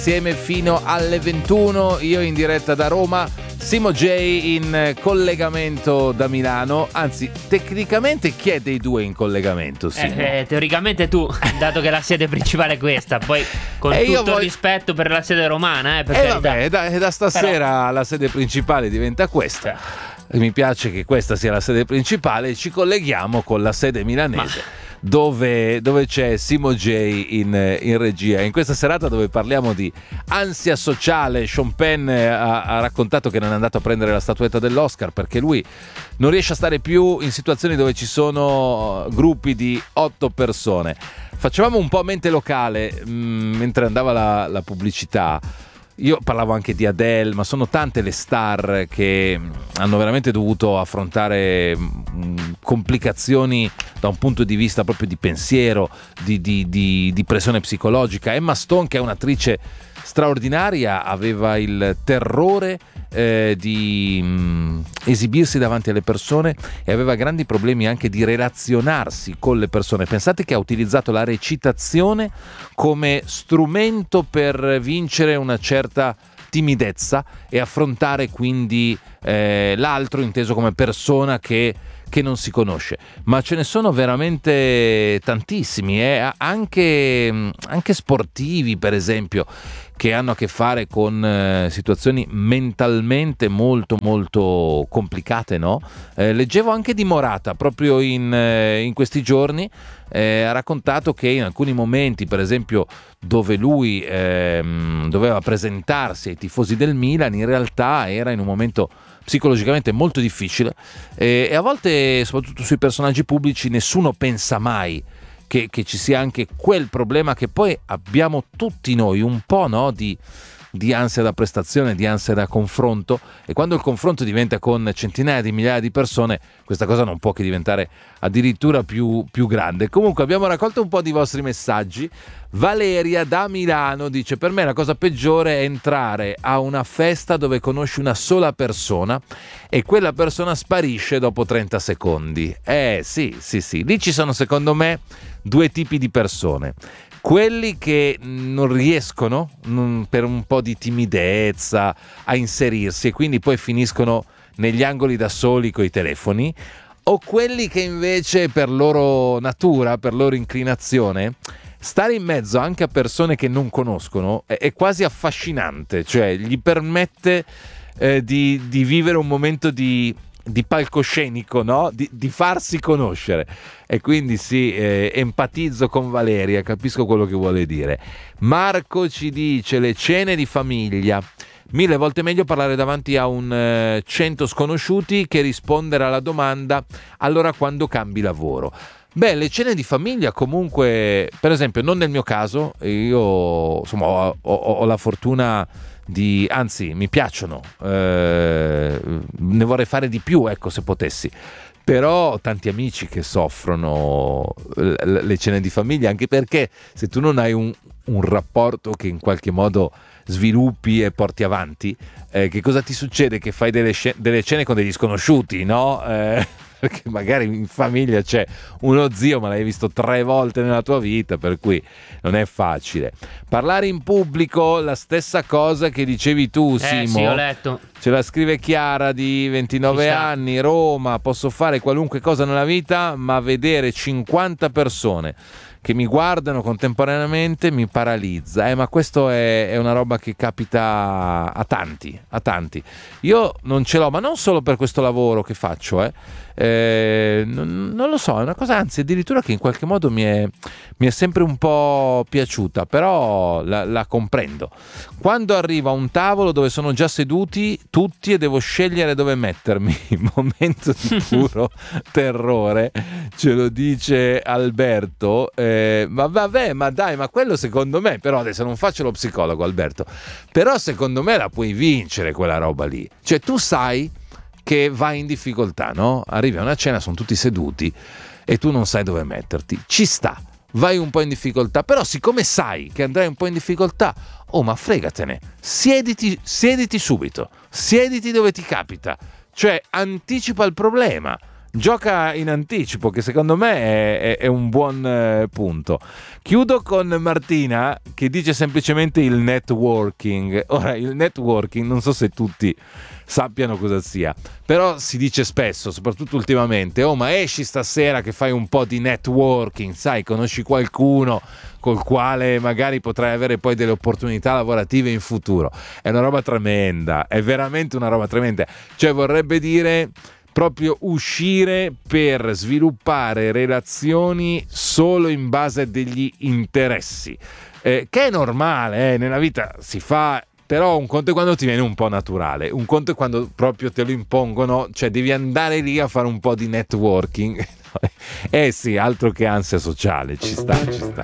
Insieme fino alle 21, io in diretta da Roma, Simo J in collegamento da Milano. Anzi, tecnicamente chi è dei due in collegamento, Simo? Teoricamente tu, dato che la sede principale è questa. Poi con tutto il rispetto per la sede romana, per carità. Vabbè, da stasera però la sede principale diventa questa. Mi piace che questa sia la sede principale. Ci colleghiamo con la sede milanese, dove c'è Simo J in regia. In questa serata dove parliamo di ansia sociale, Sean Penn ha raccontato che non è andato a prendere la statuetta dell'Oscar perché lui non riesce a stare più in situazioni dove ci sono gruppi di 8 persone. Facevamo un po' mente locale mentre andava la pubblicità. Io parlavo anche di Adele, ma sono tante le star che hanno veramente dovuto affrontare complicazioni da un punto di vista proprio di pensiero, di pressione psicologica. Emma Stone, che è un'attrice straordinaria, aveva il terrore di esibirsi davanti alle persone e aveva grandi problemi anche di relazionarsi con le persone. Pensate che ha utilizzato la recitazione come strumento per vincere una certa timidezza e affrontare quindi l'altro inteso come persona che non si conosce. Ma ce ne sono veramente tantissimi, anche sportivi, per esempio, che hanno a che fare con situazioni mentalmente molto molto complicate, no? Leggevo anche di Morata proprio in questi giorni. Ha raccontato che in alcuni momenti, per esempio dove lui doveva presentarsi ai tifosi del Milan, in realtà era in un momento psicologicamente molto difficile e a volte, soprattutto sui personaggi pubblici, nessuno pensa mai che ci sia anche quel problema che poi abbiamo tutti noi, un po', no? Di ansia da prestazione, di ansia da confronto, e quando il confronto diventa con centinaia di migliaia di persone, questa cosa non può che diventare addirittura più grande. Comunque abbiamo raccolto un po' di vostri messaggi. Valeria da Milano dice: per me la cosa peggiore è entrare a una festa dove conosci una sola persona e quella persona sparisce dopo 30 secondi. Sì, lì ci sono secondo me due tipi di persone: quelli che non riescono per un po' di timidezza a inserirsi e quindi poi finiscono negli angoli da soli coi telefoni, o quelli che invece per loro natura, per loro inclinazione, stare in mezzo anche a persone che non conoscono è quasi affascinante, cioè gli permette di vivere un momento di palcoscenico, no? Di farsi conoscere. E quindi sì, empatizzo con Valeria, capisco quello che vuole dire. Marco ci dice: le cene di famiglia, 1000 volte meglio parlare davanti a un 100 sconosciuti che rispondere alla domanda allora quando cambi lavoro. Beh, le cene di famiglia comunque, per esempio, non nel mio caso, io insomma ho la fortuna anzi mi piacciono, ne vorrei fare di più, ecco, se potessi. Però ho tanti amici che soffrono le cene di famiglia, anche perché se tu non hai un rapporto che in qualche modo sviluppi e porti avanti, che cosa ti succede? Che fai delle cene con degli sconosciuti, no? Perché magari in famiglia c'è uno zio ma l'hai visto 3 volte nella tua vita, per cui non è facile. Parlare in pubblico, la stessa cosa che dicevi tu, Simo. Sì, ho letto. Ce la scrive Chiara di 29 anni, Roma: posso fare qualunque cosa nella vita, ma vedere 50 persone che mi guardano contemporaneamente mi paralizza. Ma questo è una roba che capita a tanti. Io non ce l'ho, ma non solo per questo lavoro che faccio, non lo so, è una cosa, anzi addirittura, che in qualche modo mi è sempre un po' piaciuta, però la comprendo. Quando arriva a un tavolo dove sono già seduti tutti e devo scegliere dove mettermi, momento di puro terrore, ce lo dice Alberto. Ma vabbè, ma dai, ma quello secondo me, però adesso non faccio lo psicologo, Alberto, però secondo me la puoi vincere quella roba lì. Cioè tu sai che vai in difficoltà, no? Arrivi a una cena, sono tutti seduti e tu non sai dove metterti. Ci sta, vai un po' in difficoltà, però siccome sai che andrai un po' in difficoltà, ma fregatene, siediti subito, siediti dove ti capita, cioè anticipa il problema. gioca in anticipo, che secondo me è un buon punto. Chiudo con Martina che dice semplicemente il networking. Ora, il networking non so se tutti sappiano cosa sia, però si dice spesso, soprattutto ultimamente: oh, ma esci stasera che fai un po' di networking, sai, conosci qualcuno col quale magari potrai avere poi delle opportunità lavorative in futuro. È una roba tremenda, è veramente una roba tremenda, cioè vorrebbe dire proprio uscire per sviluppare relazioni solo in base a degli interessi, che è normale, nella vita si fa. Però un conto è quando ti viene un po' naturale, un conto è quando proprio te lo impongono, cioè devi andare lì a fare un po' di networking. Sì, altro che ansia sociale, ci sta.